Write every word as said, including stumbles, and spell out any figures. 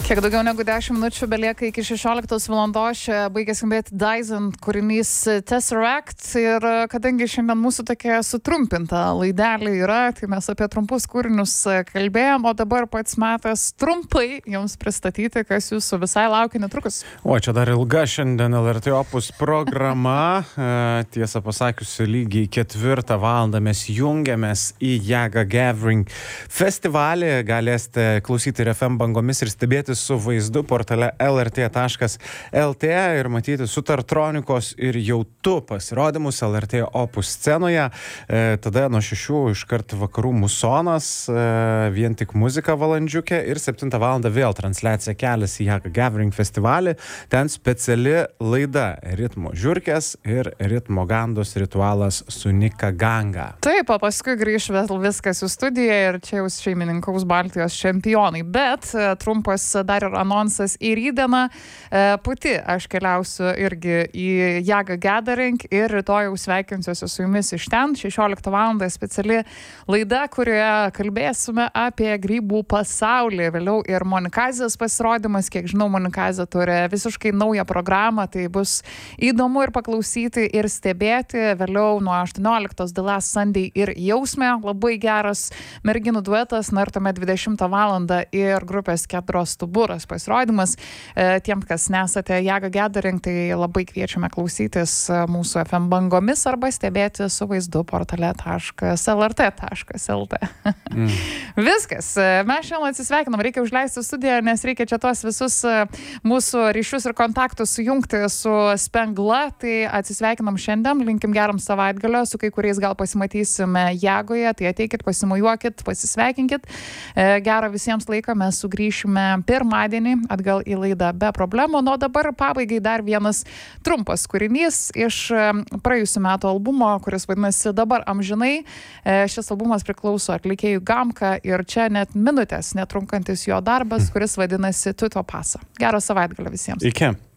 Kiek daugiau negu dešimt minučių belieka iki šešioliktos valandos. Čia baigė skambėti Dyson kūrinys Tesseract. Ir kadangi šiandien mūsų tokia sutrumpinta laidelė yra, tai mes apie trumpus kūrinius kalbėjom, o dabar pats metas trumpai jums pristatyti, kas jūsų visai laukia netrukus. O, čia dar ilga šiandien L R T Opus programa. Tiesą pasakiusi, lygiai ketvirtą valandą mes jungiamės į Jaga Gathering festivalį. Galėsite klausyti ir F M bangomis ir stebėti su vaizdu portale L R T taškas L T ir matyti Sutartronikos ir Jau tu pasirodymus L R T Opus scenoje. E, tada nuo šešių iškart vakarų musonas, e, vien tik muzika valandžiukė ir septintą valandą vėl transliacija kelias į Jaga Gathering festivalį. Ten speciali laida Ritmo žiurkės ir Ritmo gandos ritualas su Nika Ganga. Taip, o paskui grįž vėl viskas į studiją ir čia jau šeimininkaus Baltijos čempionai. Bet trumpas dar ir anonsas į rytdieną. Pati aš keliausiu irgi į Jaga Gathering ir rytoj jau sveikinsiuosi su jumis iš ten. šešioliktą valandą speciali laida, kurioje kalbėsime apie grybų pasaulį. Vėliau ir Monikazės pasirodymas. Kiek žinau, Monikazė turi visiškai naują programą, tai bus įdomu ir paklausyti ir stebėti. Vėliau nuo aštuonioliktos The Last Sunday ir Jausmė. Labai geras merginų duetas, na ir tuomet dvidešimtą valandą ir grupės Kedros Stuburas pasirodymas. Tiem, kas nesate Jaga Gathering, tai labai kviečiame klausytis mūsų F M bangomis arba stebėti su vaizdu portale L R T taškas L T. Mm. Viskas. Mes šiandien atsisveikinam. Reikia užleisti studiją, nes reikia čia tos visus mūsų ryšius ir kontaktus sujungti su Spengla. Tai atsisveikinam šiandien. Linkim geram savaitgalio. Su kai kuriais gal pasimatysime Jagoje. Tai ateikit, pasimujuokit, pasisveikinkit. Gerą visiems laiką. Mes sugrįšime pirmadienį atgal į laidą be problemų. Nu, dabar pabaigai dar vienas trumpas kūrinys iš praėjusių metų albumo, kuris vadinasi Dabar amžinai. Šis albumas priklauso atlikėjui Gamka ir čia net minutės netrunkantis jo darbas, kuris vadinasi Tuto Pasa. Gero savaitgalio visiems. Iki.